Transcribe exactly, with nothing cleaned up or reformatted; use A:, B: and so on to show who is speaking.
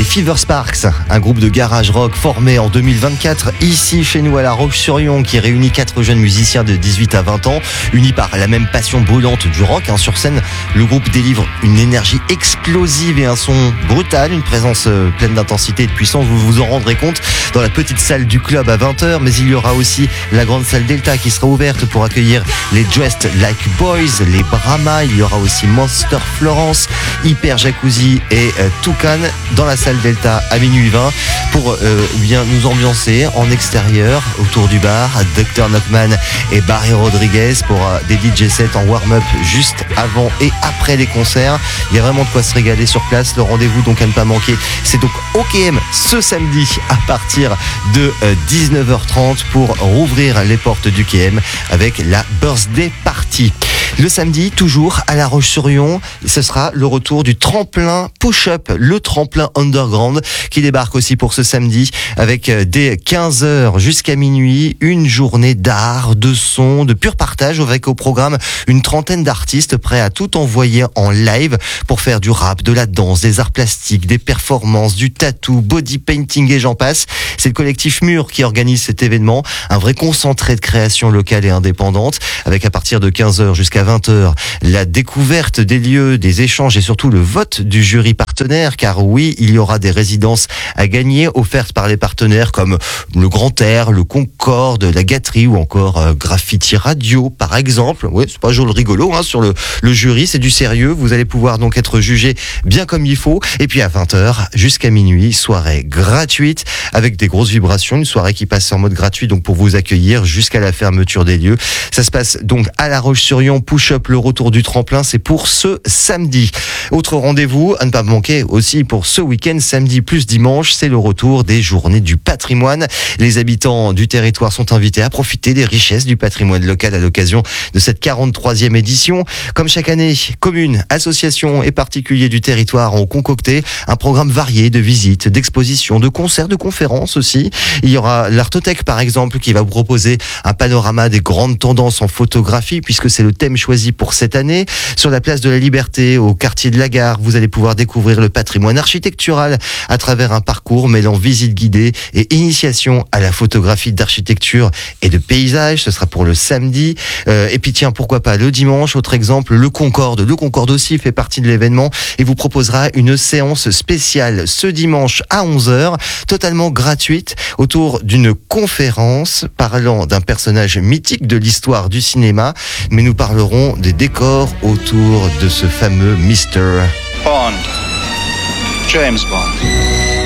A: Fever Sparks, un groupe de garage rock formé en deux mille vingt-quatre ici chez nous à La Roche-sur-Yon, qui réunit quatre jeunes musiciens de dix-huit à vingt ans, unis par la même passion brûlante du rock. Hein. Sur scène, le groupe délivre une énergie explosive et un son brutal, une présence euh, pleine d'intensité et de puissance. Vous vous en rendrez compte dans la petite salle du club à vingt heures, mais il y aura aussi la grande salle Delta qui sera ouverte pour accueillir les Dressed Like Boys, les Brahma. Il y aura aussi Monster Florence, Hyper Jacuzzi et euh, Toucan dans la salle Delta à minuit vingt pour euh, bien nous ambiancer en extérieur autour du bar. docteur Knockman et Barry Rodriguez pour euh, des D J sets en warm-up juste avant et après les concerts. Il y a vraiment de quoi se régaler sur place. Le rendez-vous donc à ne pas manquer, c'est donc au K M ce samedi à partir de euh, dix-neuf heures trente pour rouvrir les portes du K M avec la Birthday Party. Le samedi, toujours à La Roche-sur-Yon, ce sera le retour du tremplin push-up, le tremplin underground qui débarque aussi pour ce samedi avec dès quinze heures jusqu'à minuit une journée d'art, de son, de pur partage avec au programme une trentaine d'artistes prêts à tout envoyer en live pour faire du rap, de la danse, des arts plastiques, des performances, du tattoo, body painting et j'en passe. C'est le collectif Mur qui organise cet événement, un vrai concentré de création locale et indépendante avec à partir de quinze heures jusqu'à vingt heures la découverte des lieux, des échanges et surtout le vote du jury partenaire, car oui, il y aura des résidences à gagner offertes par les partenaires comme le Grand Air, le Concorde, la Gâterie ou encore euh, Graffiti Radio par exemple. Oui, c'est pas joli rigolo hein, sur le, le jury, c'est du sérieux. Vous allez pouvoir donc être jugé bien comme il faut. Et puis à vingt heures jusqu'à minuit, soirée gratuite avec des grosses vibrations, une soirée qui passe en mode gratuit donc pour vous accueillir jusqu'à la fermeture des lieux. Ça se passe donc à La Roche-sur-Yon. Push-up, le retour du tremplin, c'est pour ce samedi. Autre rendez-vous à ne pas manquer aussi pour ce week-end, samedi plus dimanche, c'est le retour des journées du patrimoine. Les habitants du territoire sont invités à profiter des richesses du patrimoine local à l'occasion de cette quarante-troisième édition. Comme chaque année, communes, associations et particuliers du territoire ont concocté un programme varié de visites, d'expositions, de concerts, de conférences aussi. Il y aura l'Artothèque par exemple qui va vous proposer un panorama des grandes tendances en photographie puisque c'est le thème choisi pour cette année. Sur la place de la Liberté, au quartier de la Gare, vous allez pouvoir découvrir le patrimoine architectural à travers un parcours mêlant visite guidée et initiation à la photographie d'architecture et de paysage. Ce sera pour le samedi. Euh, et puis tiens, pourquoi pas le dimanche, autre exemple, le Concorde. Le Concorde aussi fait partie de l'événement et vous proposera une séance spéciale ce dimanche à onze heures, totalement gratuite, autour d'une conférence parlant d'un personnage mythique de l'histoire du cinéma. Mais nous parlerons des décors autour de ce fameux mister
B: Bond. James Bond.